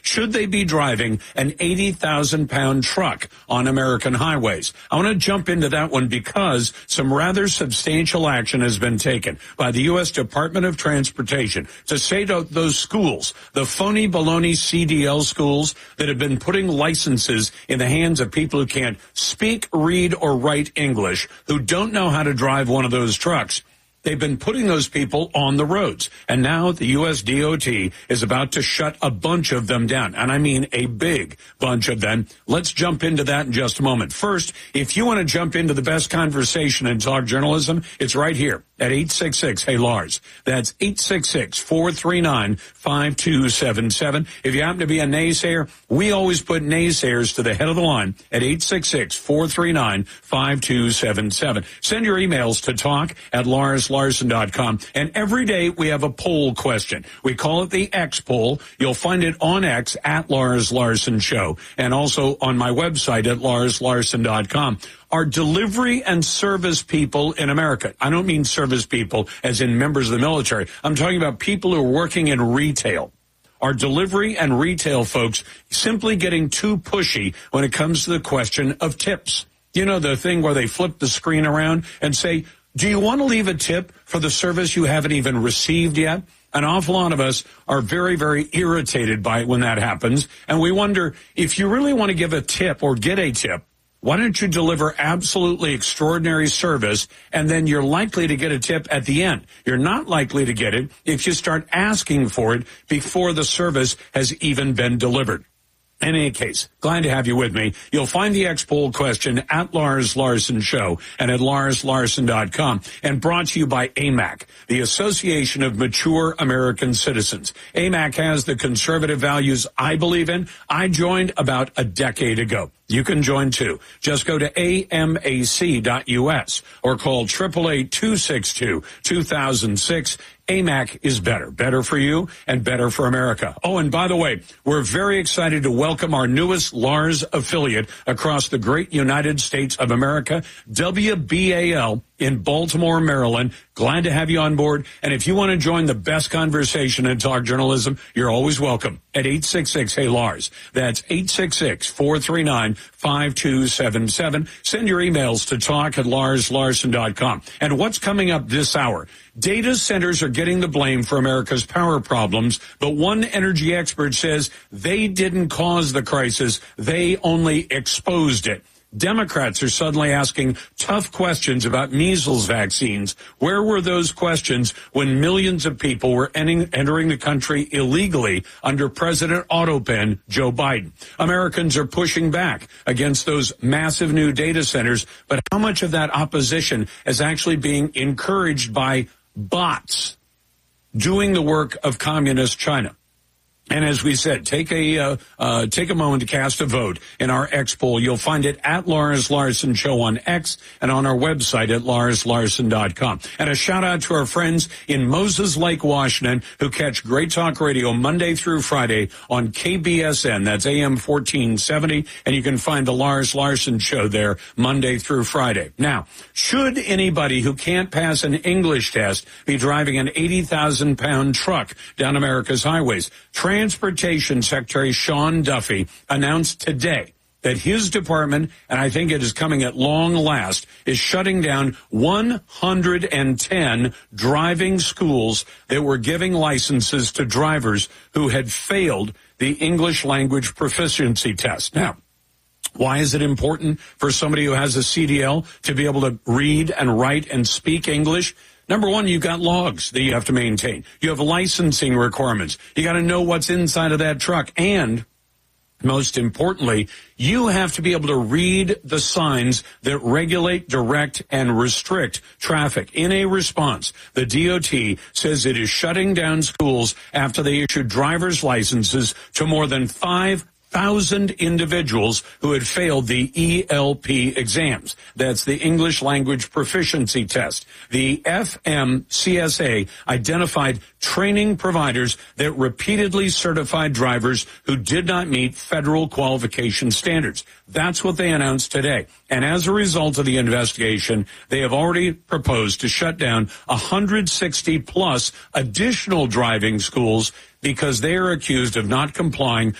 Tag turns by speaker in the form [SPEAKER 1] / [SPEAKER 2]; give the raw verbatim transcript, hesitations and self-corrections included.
[SPEAKER 1] Should they be driving an eighty thousand pound truck on American highways? I want to jump into that one because some rather substantial action has been taken by the U S Department of Transportation to say to those schools, the phony baloney C D L schools that have been putting licenses in the hands of people who can't speak, read, or write English, who don't know how to drive one of those trucks. They've been putting those people on the roads. And now the U S D O T is about to shut a bunch of them down. And I mean a big bunch of them. Let's jump into that in just a moment. First, if you want to jump into the best conversation in talk journalism, it's right here at eight six six, hey Lars. That's eight six six, four three nine, five two seven seven. If you happen to be a naysayer, we always put naysayers to the head of the line at eight six six, four three nine, five two seven seven. Send your emails to talk at Lars Larson dot com. And every day we have a poll question. We call it the X poll. You'll find it on X at Lars Larson Show and also on my website at Lars Larson dot com. Are delivery and service people in America, I don't mean service people as in members of the military, I'm talking about people who are working in retail. Are delivery and retail folks simply getting too pushy when it comes to the question of tips? You know, the thing where they flip the screen around and say, do you want to leave a tip for the service you haven't even received yet? An awful lot of us are very, very irritated by it when that happens. And we wonder, if you really want to give a tip or get a tip, why don't you deliver absolutely extraordinary service, and then you're likely to get a tip at the end. You're not likely to get it if you start asking for it before the service has even been delivered. In any case, glad to have you with me. You'll find the X poll question at Lars Larson Show and at Lars Larson dot com, and brought to you by A M A C, the Association of Mature American Citizens. A M A C has the conservative values I believe in. I joined about a decade ago. You can join too. Just go to A M A C dot U S or call eight eight eight, two six two, two thousand six. A M A C is better. Better for you and better for America. Oh, and by the way, we're very excited to welcome our newest Lars affiliate across the great United States of America, W B A L in Baltimore, Maryland. Glad to have you on board. And if you want to join the best conversation in talk journalism, you're always welcome at eight six six, hey Lars. That's eight six six, four three nine, five two seven seven. Send your emails to talk at Lars Larson dot com. And what's coming up this hour? Data centers are getting the blame for America's power problems, but one energy expert says they didn't cause the crisis. They only exposed it. Democrats are suddenly asking tough questions about measles vaccines. Where were those questions when millions of people were entering the country illegally under President Autopen Joe Biden? Americans are pushing back against those massive new data centers, but how much of that opposition is actually being encouraged by bots doing the work of communist China? And as we said, take a uh, uh, take a moment to cast a vote in our X poll. You'll find it at Lars Larson Show on X and on our website at Lars Larson dot com. And a shout out to our friends in Moses Lake, Washington, who catch Great Talk Radio Monday through Friday on K B S N. That's A M fourteen seventy. And you can find the Lars Larson Show there Monday through Friday. Now, should anybody who can't pass an English test be driving an eighty thousand pound truck down America's highways? Transportation Secretary Sean Duffy announced today that his department, and I think it is coming at long last, is shutting down one hundred ten driving schools that were giving licenses to drivers who had failed the English language proficiency test. Now, why is it important for somebody who has a C D L to be able to read and write and speak English? Number one, you've got logs that you have to maintain. You have licensing requirements. You got to know what's inside of that truck. And most importantly, you have to be able to read the signs that regulate, direct, and restrict traffic. In a response, the D O T says it is shutting down schools after they issued driver's licenses to more than five thousand individuals who had failed the E L P exams. That's the English Language Proficiency Test. The F M C S A identified training providers that repeatedly certified drivers who did not meet federal qualification standards. That's what they announced today. And as a result of the investigation, they have already proposed to shut down one hundred sixty plus additional driving schools because they are accused of not complying